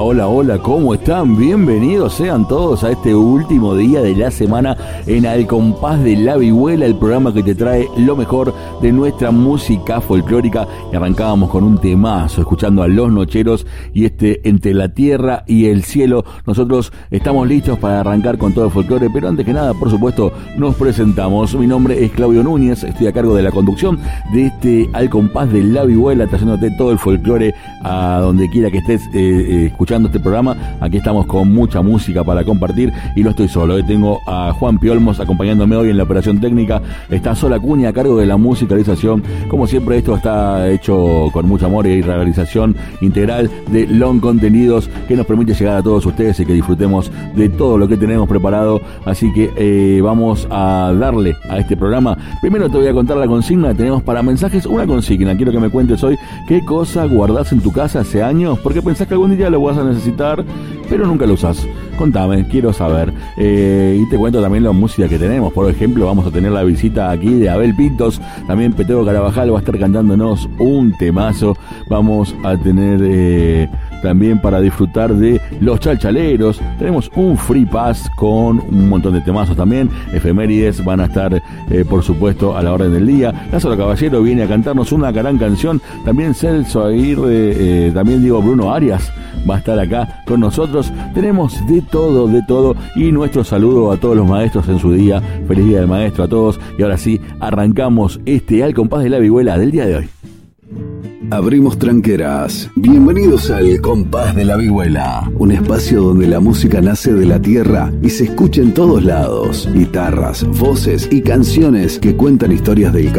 Hola, hola, ¿cómo están? Bienvenidos sean todos a este último día de la semana en Al Compás de la Vihuela, el programa que te trae lo mejor de nuestra música folclórica. Y arrancábamos con un temazo, escuchando a Los Nocheros y Entre la Tierra y el Cielo. Nosotros estamos listos para arrancar con todo el folclore, pero antes que nada, por supuesto, nos presentamos. Mi nombre es Claudio Núñez, estoy a cargo de la conducción de Al Compás de la Vihuela, trayéndote todo el folclore a donde quiera que estés escuchando este programa. Aquí estamos con mucha música para compartir y no estoy solo, tengo a Juan Piolmos acompañándome hoy en la operación técnica. Está Sol Acuña a cargo de la musicalización. Como siempre, esto está hecho con mucho amor y realización integral de Long Contenidos, que nos permite llegar a todos ustedes y que disfrutemos de todo lo que tenemos preparado. Así que vamos a darle a este programa. Primero te voy a contar la consigna que tenemos para mensajes. Una consigna, quiero que me cuentes hoy qué cosa guardás en tu casa hace años, porque pensás que algún día lo vas a necesitar, pero nunca lo usás. Contame, quiero saber. Y te cuento también la música que tenemos. Por ejemplo, vamos a tener la visita aquí de Abel Pintos. También Peteo Carabajal va a estar cantándonos un temazo. Vamos a tener también para disfrutar de Los Chalchaleros. Tenemos un free pass con un montón de temazos también. Efemérides van a estar, por supuesto, a la orden del día. Lázaro Caballero viene a cantarnos una gran canción. También Celso Aguirre, también digo Bruno Arias va a estar acá con nosotros. Tenemos de todo, y nuestro saludo a todos los maestros en su día. Feliz Día del Maestro a todos. Y ahora sí, arrancamos Al Compás de la Vihuela del día de hoy. Abrimos tranqueras. Bienvenidos al Compás de la Vihuela, un espacio donde la música nace de la tierra y se escucha en todos lados. Guitarras, voces y canciones que cuentan historias del